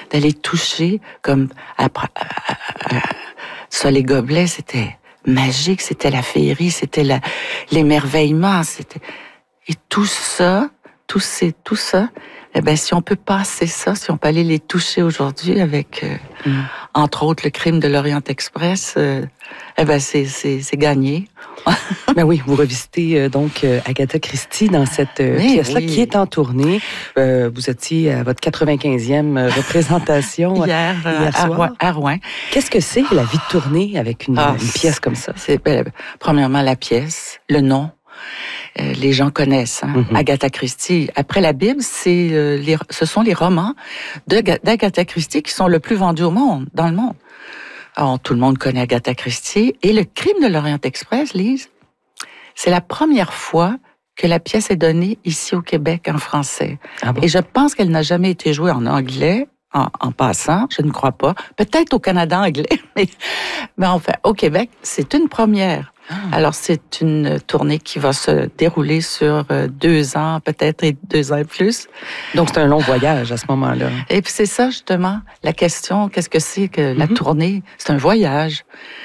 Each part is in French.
d'aller toucher comme ça, les gobelets, c'était magique, c'était la féerie, c'était l'émerveillement, et tout ça, eh ben, si on peut passer ça, si on peut aller les toucher aujourd'hui avec, entre autres, le crime de l'Orient Express, eh ben, c'est gagné. Ben oui, vous revisitez donc Agatha Christie dans cette pièce-là qui est en tournée. Vous étiez à votre 95e représentation hier soir. À Rouen. Qu'est-ce que c'est la vie de tournée avec une pièce comme ça? Premièrement, la pièce, le nom. Les gens connaissent Agatha Christie. Après la Bible, ce sont les romans d'Agatha Christie qui sont le plus vendus dans le monde. Alors, tout le monde connaît Agatha Christie. Et le crime de l'Orient Express, Lise, c'est la première fois que la pièce est donnée ici au Québec en français. Ah bon? Et je pense qu'elle n'a jamais été jouée en anglais. En passant, je ne crois pas. Peut-être au Canada anglais, mais enfin, au Québec, c'est une première. Alors, c'est une tournée qui va se dérouler sur 2 ans, peut-être, et 2 ans et plus. Donc, c'est un long voyage à ce moment-là. Et puis, c'est ça, justement, la question, qu'est-ce que c'est que la tournée? C'est un voyage.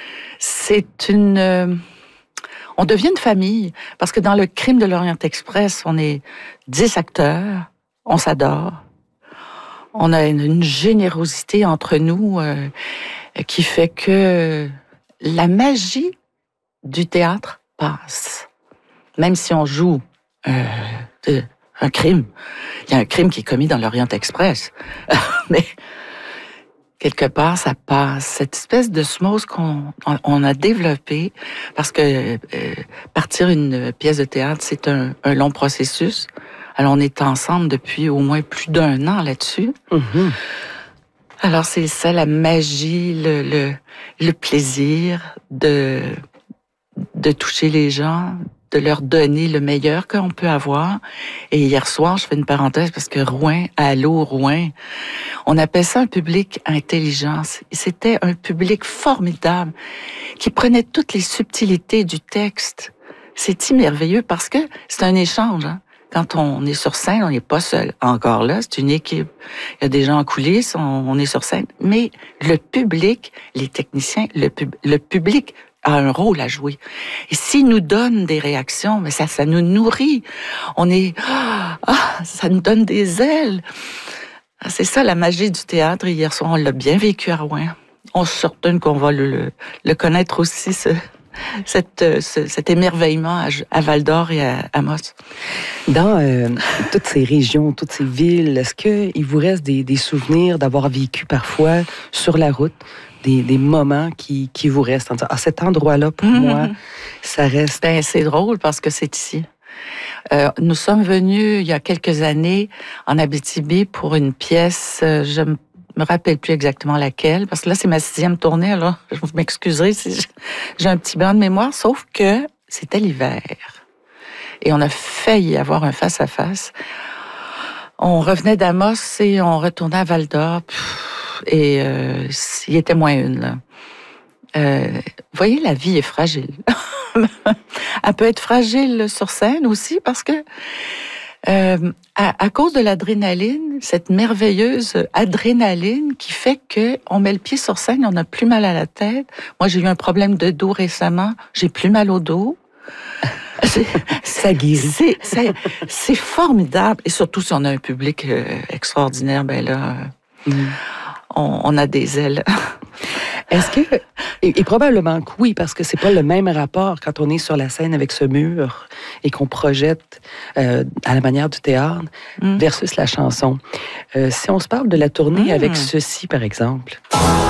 On devient une famille, parce que dans le crime de l'Orient Express, on est 10 acteurs, on s'adore. On a une générosité entre nous qui fait que la magie du théâtre passe. Même si on joue un crime. Il y a un crime qui est commis dans l'Orient Express. Mais quelque part, ça passe. Cette espèce d'osmose qu'on a développée, parce que partir une pièce de théâtre, c'est un long processus. Alors, on est ensemble depuis au moins plus d'1 an là-dessus. Mm-hmm. Alors, c'est ça, la magie, le plaisir de toucher les gens, de leur donner le meilleur qu'on peut avoir. Et hier soir, je fais une parenthèse parce que Rouen, on appelle ça un public intelligent. C'était un public formidable qui prenait toutes les subtilités du texte. C'est merveilleux parce que c'est un échange, hein. Quand on est sur scène, on n'est pas seul. Encore là, c'est une équipe. Il y a des gens en coulisses, on est sur scène. Mais le public, les techniciens, le public a un rôle à jouer. Et s'ils nous donnent des réactions, mais ça nous nourrit. Ça nous donne des ailes. C'est ça la magie du théâtre. Et hier soir, on l'a bien vécu à Rouen. On se certain qu'on va le connaître aussi, cet émerveillement à Val-d'Or et à Amos. Dans toutes ces régions, toutes ces villes, est-ce qu'il vous reste des souvenirs d'avoir vécu parfois sur la route, des moments qui vous restent en disant, cet endroit-là, pour moi, ça reste... Ben, c'est drôle parce que c'est ici. Nous sommes venus il y a quelques années en Abitibi pour une pièce, je me rappelle plus exactement laquelle, parce que là, c'est ma 6e tournée, alors vous m'excuserez si j'ai un petit blanc de mémoire, sauf que c'était l'hiver. Et on a failli avoir un face-à-face. On revenait d'Amos et on retournait à Val-d'Or, et il était -1, là. Vous voyez, la vie est fragile. Elle peut être fragile sur scène aussi, parce que à cause de l'adrénaline, cette merveilleuse adrénaline qui fait qu'on met le pied sur scène, on a plus mal à la tête. Moi, j'ai eu un problème de dos récemment, j'ai plus mal au dos. Ça guérit. C'est formidable. Et surtout, si on a un public extraordinaire, ben là, on a des ailes. Est-ce que, et probablement que oui, parce que c'est pas le même rapport quand on est sur la scène avec ce mur et qu'on projette à la manière du théâtre versus la chanson. Si on se parle de la tournée avec ceci, par exemple.